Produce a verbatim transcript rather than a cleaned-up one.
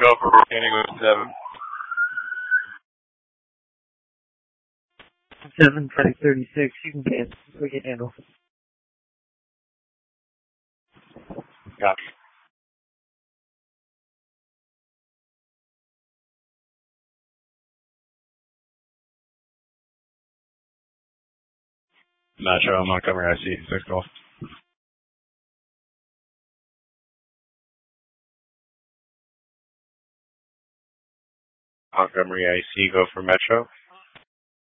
Go for retaining with seven. Seven five thirty six. You can cancel. We can handle. Copy. Metro, Montgomery I C, six Golf. Montgomery I C, go for Metro.